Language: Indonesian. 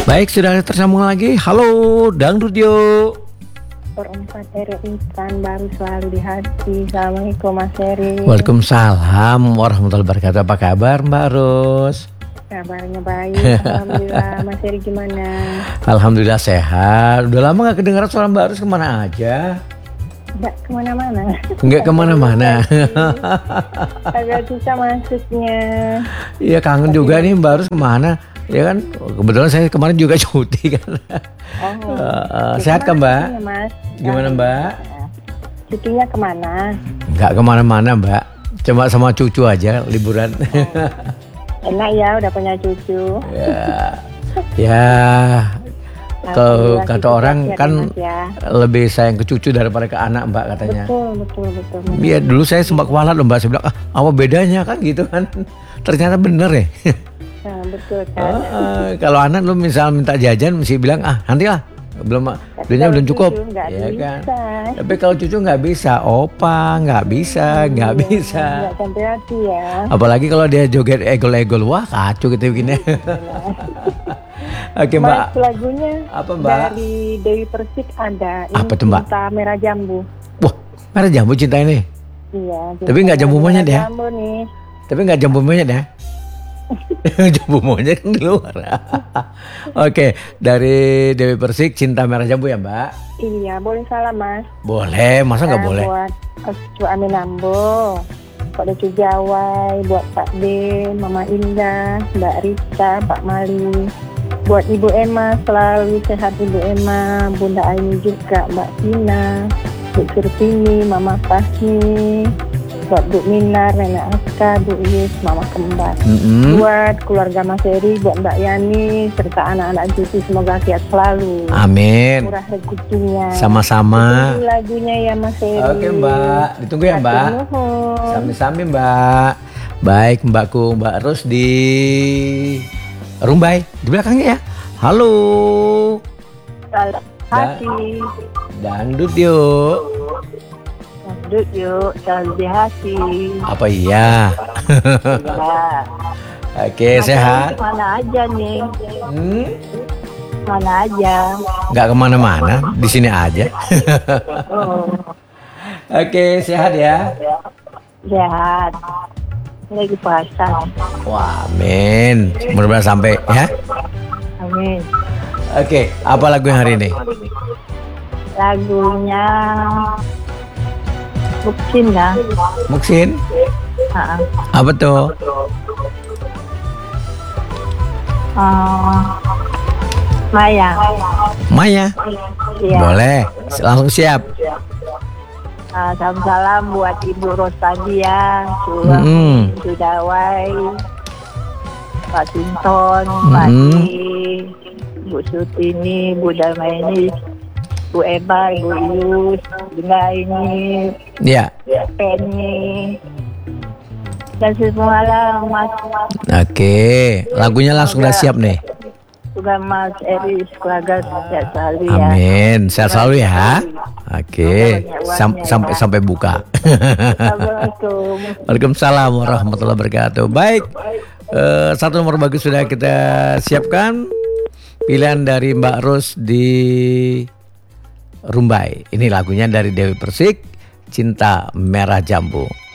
Baik, sudah tersambung lagi. Halo, Dangdut yuk. Perempat Eri Intan baru selalu di hati. Assalamualaikum Mas Eri. Waalaikumsalam warahmatullahi wabarakatuh. Apa kabar Mbak Ros? Kabarnya baik, alhamdulillah. Mas Eri gimana? Alhamdulillah sehat. Udah lama gak kedengaran suara Mbak Ros, kemana aja? Nggak kemana-mana. Nggak kemana-mana. Agak susah masuknya. Iya, kangen juga nih Mbak Ros, kemana? Ya kan, kebetulan saya kemarin juga cuti kan. Sehat kan Mbak? Ya, Mas. Gimana Mbak? Cutinya kemana? Nggak kemana-mana Mbak, cuma sama cucu aja liburan. Enak ya, udah punya cucu. Ya, kalau kata cucu orang ya, kan Mas, ya. lebih sayang ke cucu daripada ke anak Mbak katanya. Betul. Iya, dulu saya sempat kualat loh Mbak, saya bilang apa bedanya kan gitu kan. Ternyata bener ya. Nah, betul kan. Kalau anak lu misal minta jajan mesti bilang nanti lah, belinya belum cukup, ya kan. Tapi kalau cucu nggak bisa, opa nggak bisa. Nggak sampai hati ya. Apalagi kalau dia joget egol-egol, wah kacau gitu begini. Oke Mbak. Mas, lagunya apa Mbak? Dari Dewi Persik ada. Apa tuh Mbak? Cinta Merah Jambu. Wah, merah jambu cinta ini. Iya. Tapi nggak jambu monyet ya? Jambu nih. Tapi nggak jambu monyet ya? Jambu monyet kan di luar. Oke, dari Dewi Persik, Cinta Merah Jambu ya Mbak? Iya, boleh salam Mas. Boleh, masa nggak boleh? Buat Cucu Amin Ambo, buat Cucu Jawai, buat Pak D, Mama Indah, Mbak Rita, Pak Mali, buat Ibu Emma, selalu sehat Ibu Emma, Bunda Aini juga, Mbak Tina, Bu Surtini, Mama Pasmi, buat Bu Minar, Nenek Aska, Bu Yus, Mama Kembar. Buat keluarga Mas Eri, buat Mbak Yani, serta anak-anak cucu semoga sehat selalu. Amin. Murah rezekinya. Sama-sama. Ditunggu lagunya ya Mas Eri. Oke Mbak, ditunggu ya Mbak. Sami-sami Mbak. Baik Mbakku, Mbak Ros di Rumbai, di belakangnya ya. Halo. Hati. Dangdut yuk. Duduk yuk, selalu di hati. Apa iya? Ya. Oke, sehat. Mana aja nih? Mana aja? Nggak kemana-mana, di sini aja. Oke, sehat ya. Sehat. Lagi puasa. Wah, amin. Mudah-mudahan sampai ya. Amin. Oke, apa lagu yang hari ini? Lagunya Muksin ya. Muksin? Apa tuh? Maya. Maya? Iya. Boleh, langsung siap. Salam buat Ibu Rostadia, Suami, Sudawai, Pak Sinton, Pak Di, Bu Sutini, Bu Darmaini, Bu Eba, Bu Yus, Bunda ini, Iya. Penny, dan semua lah Mas. Oke, lagunya langsung udah siap nih. Juga Mas Eri, keluarga sehat selalu ya. Amin, sehat selalu ya. Oke, sampai buka. Assalamualaikum. Waalaikumsalam warahmatullahi wabarakatuh. Baik, satu nomor bagus sudah kita siapkan. Pilihan dari Mbak Ros di Rumbai. Ini lagunya dari Dewi Persik, Cinta Merah Jambu.